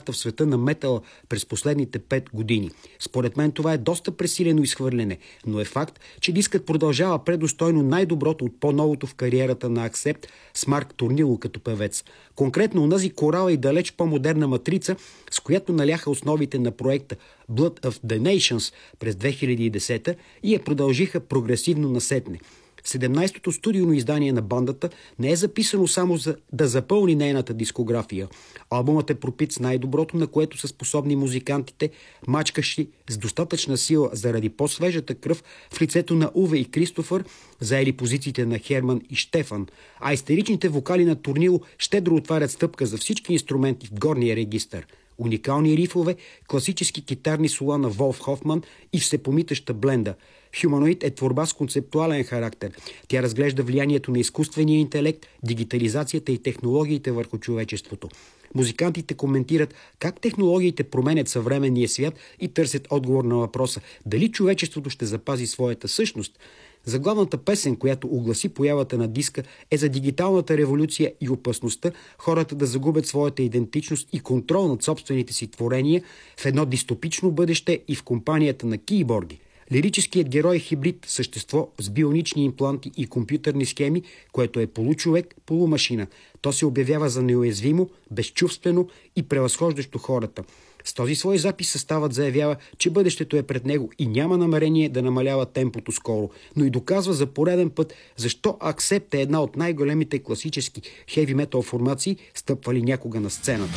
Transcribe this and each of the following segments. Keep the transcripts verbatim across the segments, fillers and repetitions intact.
в света на метала през последните пет години. Според мен това е доста пресилено изхвърляне, но е факт, че дискът продължава предостойно най-доброто от по-новото в кариерата на Accept с Марк Турнило като певец. Конкретно онази корала и далеч по-модерна матрица, с която наляха основите на проекта Blood of the Nations през две хиляди и десета и я продължиха прогресивно насетне. седемнайсетото студийно издание на бандата не е записано само за да запълни нейната дискография. Албумът е пропит с най-доброто, на което са способни музикантите, мачкащи с достатъчна сила заради по-свежата кръв в лицето на Уве и Кристофър, заели позициите на Херман и Штефан, а истеричните вокали на Турнило щедро отварят стъпка за всички инструменти в горния регистър. Уникални рифове, класически китарни сола на Волф Хофман и всепомитаща бленда. Humanoid е творба с концептуален характер. Тя разглежда влиянието на изкуствения интелект, дигитализацията и технологиите върху човечеството. Музикантите коментират как технологиите променят съвременния свят и търсят отговор на въпроса дали човечеството ще запази своята същност. Заглавната песен, която огласи появата на диска, е за дигиталната революция и опасността хората да загубят своята идентичност и контрол над собствените си творения в едно дистопично бъдеще и в компанията на киборги. Лирическият герой е хибрид, същество с бионични импланти и компютърни схеми, което е получовек, полумашина. То се обявява за неуязвимо, безчувствено и превъзхождащо хората. С този свой запис съставът заявява, че бъдещето е пред него и няма намерение да намалява темпото скоро, но и доказва за пореден път защо Accept е една от най-големите класически хеви метал формации, стъпвали някога на сцената.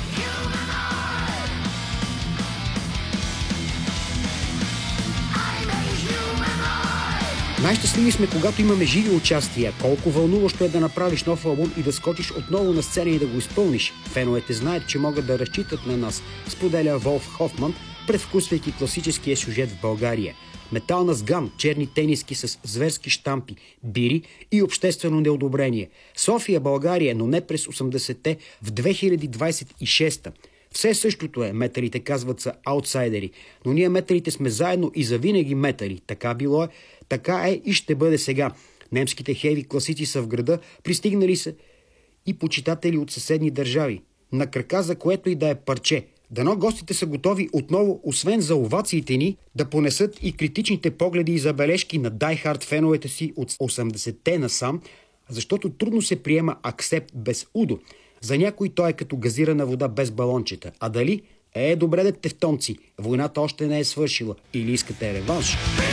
Най-щастливи сме, когато имаме живи участия. Колко вълнуващо е да направиш нов албум и да скочиш отново на сцена и да го изпълниш. Феновете знаят, че могат да разчитат на нас, споделя Волф Хофман, предвкусвайки класическия сюжет в България. Метална сган, черни тениски с зверски щампи, бири и обществено неодобрение. София, България, но не през осемдесетте, в две хиляди двайсет и шеста. Все същото е, металите казват са аутсайдери, но ние металите сме заедно и завинаги метали. Така било е, така е и ще бъде сега. Немските хеви класици са в града, пристигнали са и почитатели от съседни държави. На крака за което и да е парче. Дано гостите са готови отново, освен за овациите ни, да понесат и критичните погледи и забележки на дайхард феновете си от осемдесетте насам, защото трудно се приема Accept без Удо. За някой той е като газирана вода без балончета. А дали? Е, добре де, тевтонци. Войната още не е свършила. Или искате реванш?